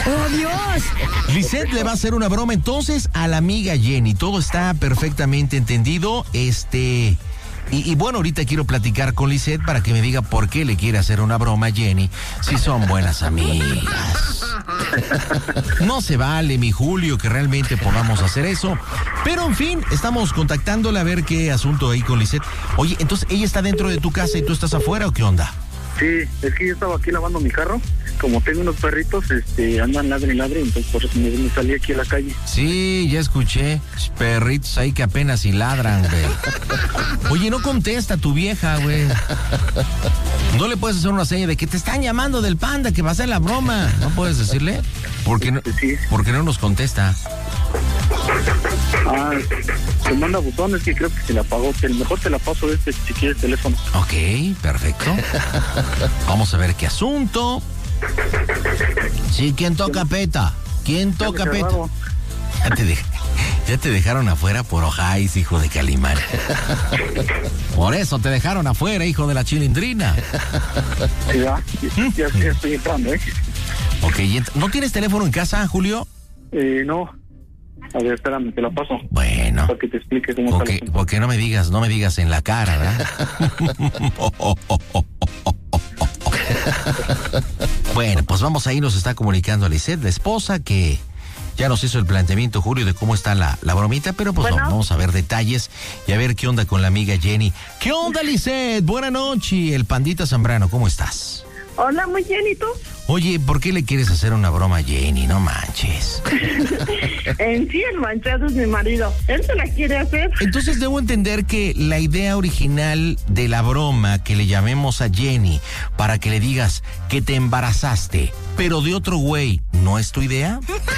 ¡Oh, Dios! Lisette le va a hacer una broma entonces a la amiga Jenny. Todo está perfectamente entendido. Y bueno, ahorita quiero platicar con Lisette para que me diga por qué le quiere hacer una broma a Jenny si son buenas amigas. No se vale, mi Julio, que realmente podamos hacer eso. Pero en fin, estamos contactándola a ver qué asunto hay con Lisette. Oye, entonces, ¿ella está dentro de tu casa y tú estás afuera o qué onda? Sí, es que yo estaba aquí lavando mi carro. Como tengo unos perritos, andan ladre y ladre, entonces por eso me salí aquí a la calle. Sí, ya escuché. Perritos ahí que apenas si ladran, güey. Oye, no contesta tu vieja, güey. No le puedes hacer una seña de que te están llamando del Panda, que va a hacer la broma. ¿No puedes decirle? Porque no, Sí. porque no nos contesta. Se manda buzones que creo que se la apagó. Mejor te la paso si quieres teléfono. Ok, perfecto. Vamos a ver qué asunto. Sí, ¿quién toca peta? ¿Quién toca peta? Ya te dejaron afuera por ojáis, hijo de Calimán. Por eso te dejaron afuera, hijo de la chilindrina. Sí, ya estoy entrando, Ok, ¿no tienes teléfono en casa, Julio? No. A ver, espérame, te la paso. Bueno. Para que te explique cómo está el asunto. Porque no me digas en la cara, ¿verdad? Bueno, pues vamos ahí, nos está comunicando Lisette, la esposa, que ya nos hizo el planteamiento, Julio, de cómo está la bromita, pero pues bueno, vamos a ver detalles y a ver qué onda con la amiga Jenny. ¿Qué onda, Lisette? Buenas noches, el Pandita Zambrano, ¿cómo estás? Hola, muy bien, ¿y tú? Oye, ¿por qué le quieres hacer una broma a Jenny? No manches. En sí, el manchado es mi marido. Él se la quiere hacer. Entonces debo entender que la idea original de la broma, que le llamemos a Jenny para que le digas que te embarazaste, pero de otro güey, ¿no es tu idea?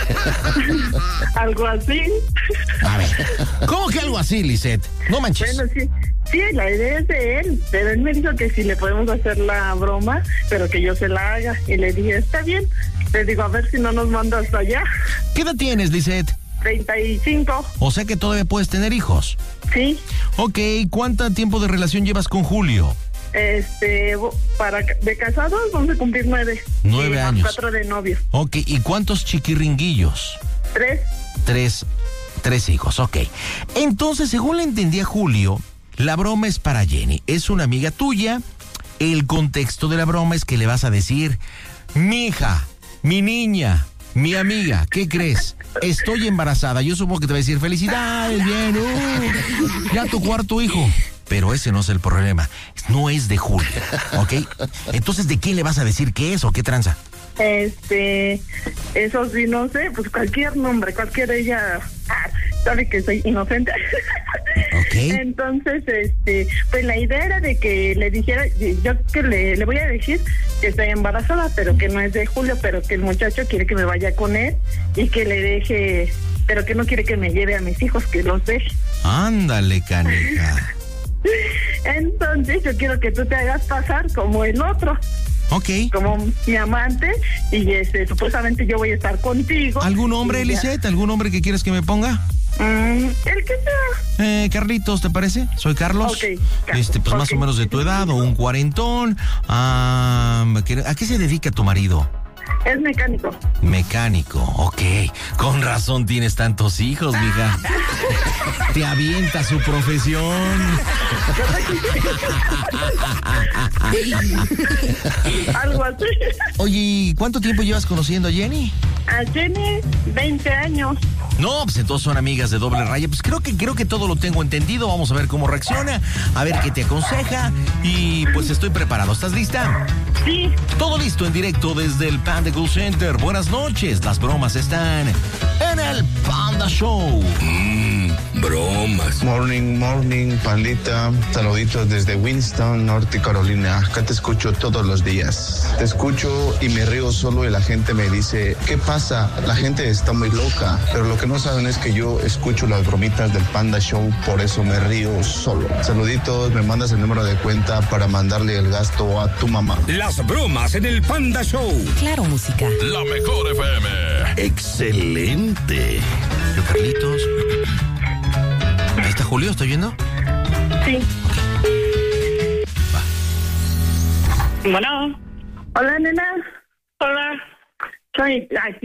Algo así. A ver, ¿cómo que algo así, Lisette? No manches. Bueno, sí. Sí, la idea es de él, pero él me dijo que si le podemos hacer la broma, pero que yo se la haga. Y le dije, está bien. Le digo, a ver si no nos manda hasta allá. ¿Qué edad tienes, Lisette? 35. O sea que todavía puedes tener hijos. Sí. Ok, ¿cuánto tiempo de relación llevas con Julio? De casados vamos a cumplir 9. 9 años. 4 de novios. Ok, ¿y cuántos chiquiringuillos? 3. 3 hijos, ok. Entonces, según le entendí a Julio, la broma es para Jenny. Es una amiga tuya. El contexto de la broma es que le vas a decir, mi hija, mi niña, mi amiga, ¿qué crees? Estoy embarazada. Yo supongo que te va a decir, felicidades, bien, ya tu cuarto hijo. Pero ese no es el problema. No es de Julio, ¿ok? Entonces, ¿de quién le vas a decir qué es o qué tranza? Eso sí, no sé, pues cualquier nombre, cualquier ella sabe que soy inocente. Ok. Entonces, pues la idea era de que le dijera, yo que le voy a decir que estoy embarazada, pero que no es de Julio, pero que el muchacho quiere que me vaya con él y que le deje, pero que no quiere que me lleve a mis hijos, que los deje. Ándale, canija. Entonces yo quiero que tú te hagas pasar como el otro. Ok. Como mi amante, y supuestamente yo voy a estar contigo. ¿Algún hombre, Lisette? ¿Algún hombre que quieres que me ponga? El que sea. Carlitos, ¿te parece? Soy Carlos. Ok, Pues más o menos de tu edad, o un cuarentón. ¿A qué se dedica tu marido? Es mecánico. Mecánico, ok. Con razón tienes tantos hijos, mija. Te avienta su profesión. Algo así. Oye, ¿cuánto tiempo llevas conociendo a Jenny? A Jenny, 20 años. No, pues entonces son amigas de doble raya. Pues creo que todo lo tengo entendido. Vamos a ver cómo reacciona, a ver qué te aconseja. Y pues estoy preparado. ¿Estás lista? Sí. Todo listo en directo desde el Panda Cool Center. Buenas noches. Las bromas están en el Panda Show. Bromas. Morning, Pandita. Saluditos desde Winston, Norte Carolina. Acá te escucho todos los días. Te escucho y me río solo y la gente me dice, ¿qué pasa? La gente está muy loca. Pero lo que no saben es que yo escucho las bromitas del Panda Show, por eso me río solo. Saluditos, me mandas el número de cuenta para mandarle el gasto a tu mamá. Las bromas en el Panda Show. Claro, música. La mejor FM. Excelente. Yo, Carlitos. Ahí está Julio, ¿estoy viendo? Sí. Va. Bueno. Hola, nena. Hola. Soy...